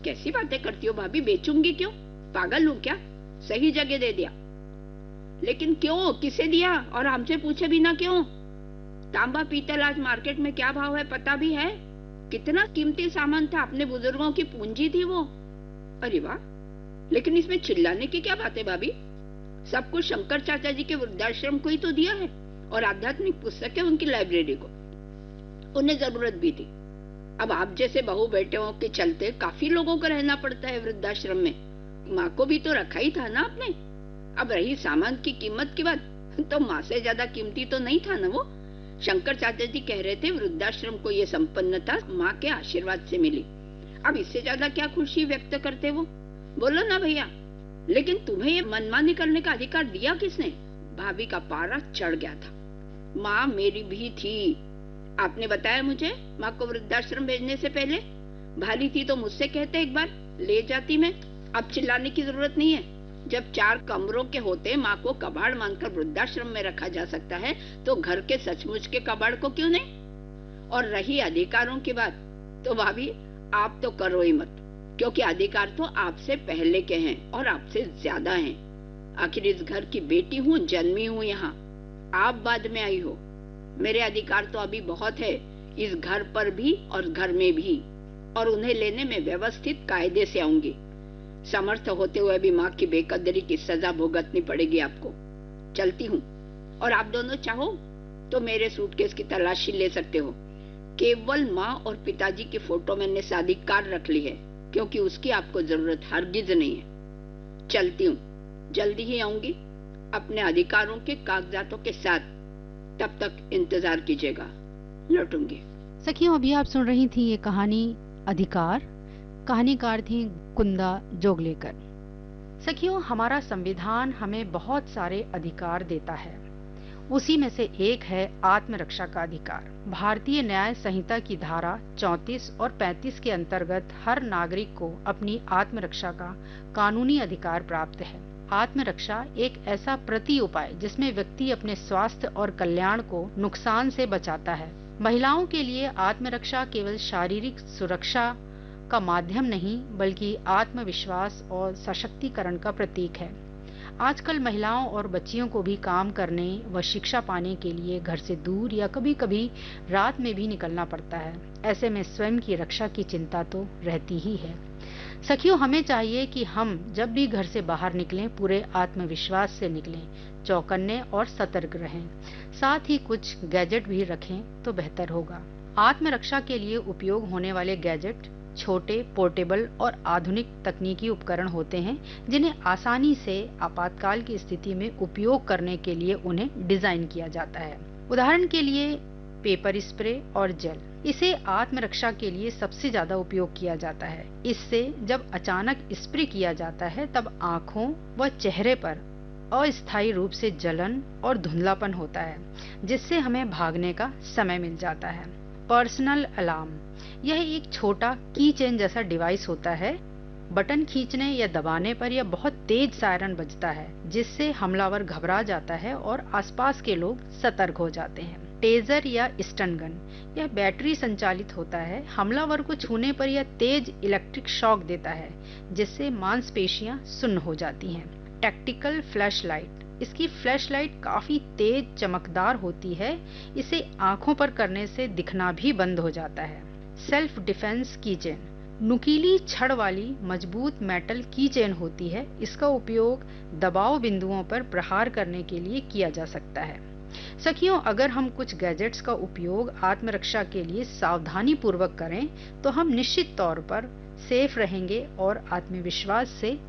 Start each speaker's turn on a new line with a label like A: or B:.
A: कैसी बातें करती हो भाभी, बेचूंगी क्यों? पागल हूँ क्या? सही जगह दे दिया। लेकिन क्यों, किसे दिया और हमसे पूछे बिना क्यों? तांबा पीतल आज मार्केट में क्या भाव है पता भी है? कितना कीमती सामान था, अपने बुजुर्गों की पूंजी थी वो। अरे वाह, लेकिन इसमें चिल्लाने की क्या बात है भाभी? सब कुछ शंकर चाचा जी के वृद्धाश्रम को ही तो दिया है, और आध्यात्मिक पुस्तकें उनकी लाइब्रेरी को। उन्हें जरूरत भी थी। अब आप जैसे बहू बेटियों के चलते काफी लोगों को रहना पड़ता है वृद्धाश्रम में। माँ को भी तो रखा ही था ना आपने। अब रही सामान की कीमत की बात, तो माँ से ज्यादा कीमती तो नहीं था ना वो। शंकर चाचा जी कह रहे थे वृद्धाश्रम को ये संपन्नता माँ के आशीर्वाद से मिली। अब इससे ज्यादा क्या खुशी व्यक्त करते वो? बोलो ना भैया। लेकिन तुम्हें ये मनमानी करने का अधिकार दिया किसने? भाभी का पारा चढ़ गया था। माँ मेरी भी थी। आपने बताया मुझे माँ को वृद्धाश्रम भेजने से पहले। भारी थी तो मुझसे कहते, एक बार ले जाती मैं। अब चिल्लाने की जरूरत नहीं है। जब 4 कमरों के होते माँ को कबाड़ मानकर वृद्धाश्रम में रखा जा सकता है, तो घर के सचमुच के कबाड़ को क्यों नहीं? और रही अधिकारों की बात, तो भाभी आप तो करो ही मत, क्योंकि अधिकार तो आपसे पहले के हैं और आपसे ज्यादा हैं। आखिर इस घर की बेटी हूँ, जन्मी हूँ यहाँ, आप बाद में आई हो। मेरे अधिकार तो अभी बहुत है, इस घर पर भी और घर में भी, और उन्हें लेने में व्यवस्थित कायदे से आऊंगी। समर्थ होते हुए भी माँ की बेकदरी की सजा भुगतनी पड़ेगी आपको। चलती हूँ, और आप दोनों चाहो तो मेरे सूटकेस की तलाशी ले सकते हो। केवल माँ और पिताजी की फोटो मैंने साधिकार रख ली है, क्योंकि उसकी आपको जरूरत हरगिज नहीं है। चलती हूँ, जल्दी ही आऊंगी अपने अधिकारों के कागजातों के साथ। तब तक इंतजार कीजिएगा, लौटूंगी।
B: सखियों, अभी आप सुन रही थी ये कहानी अधिकार। कहानीकार थी कुंदा जोगलेकर। सखियों, हमारा संविधान हमें बहुत सारे अधिकार देता है। उसी में से एक है आत्मरक्षा का अधिकार। भारतीय न्याय संहिता की धारा 34 और 35 के अंतर्गत हर नागरिक को अपनी आत्मरक्षा का कानूनी अधिकार प्राप्त है। आत्मरक्षा एक ऐसा प्रति उपाय जिसमें व्यक्ति अपने स्वास्थ्य और कल्याण को नुकसान से बचाता है। महिलाओं के लिए आत्मरक्षा केवल शारीरिक सुरक्षा का माध्यम नहीं, बल्कि आत्मविश्वास और सशक्तिकरण का प्रतीक है। आजकल महिलाओं और बच्चियों को भी काम करने व शिक्षा पाने के लिए घर से दूर या कभी कभी रात में भी निकलना पड़ता है। ऐसे में स्वयं की रक्षा की चिंता तो रहती ही है। सखियों, हमें चाहिए कि हम जब भी घर से बाहर निकलें पूरे आत्मविश्वास से निकलें, चौकन्ने और सतर्क रहें। साथ ही कुछ गैजेट भी रखें तो बेहतर होगा। आत्मरक्षा के लिए उपयोग होने वाले गैजेट छोटे, पोर्टेबल और आधुनिक तकनीकी उपकरण होते हैं, जिन्हें आसानी से आपातकाल की स्थिति में उपयोग करने के लिए उन्हें डिजाइन किया जाता है। उदाहरण के लिए पेपर स्प्रे और जेल। इसे आत्मरक्षा के लिए सबसे ज्यादा उपयोग किया जाता है। इससे जब अचानक स्प्रे किया जाता है तब आंखों व चेहरे पर अस्थायी रूप से जलन और धुंधलापन होता है, जिससे हमें भागने का समय मिल जाता है। पर्सनल अलार्म, यह एक छोटा की चेन जैसा डिवाइस होता है। बटन खींचने या दबाने पर यह बहुत तेज सायरन बजता है, जिससे हमलावर घबरा जाता है और आसपास के लोग सतर्क हो जाते हैं। टेजर या स्टन गन, यह बैटरी संचालित होता है। हमलावर को छूने पर यह तेज इलेक्ट्रिक शॉक देता है, जिससे मांसपेशियां सुन्न हो जाती हैं। टैक्टिकल फ्लैश लाइट, इसकी फ्लैश लाइट काफी तेज चमकदार होती है। इसे आंखों पर करने से दिखना भी बंद हो जाता है। सेल्फ डिफेंस की चेन, नुकीली छड़ वाली मजबूत मेटल की चेन होती है। इसका उपयोग दबाव बिंदुओं पर प्रहार करने के लिए किया जा सकता है। सखियों, अगर हम कुछ गैजेट्स का उपयोग आत्मरक्षा के लिए सावधानी पूर्वक करें तो हम निश्चित तौर पर सेफ रहेंगे और आत्मविश्वास से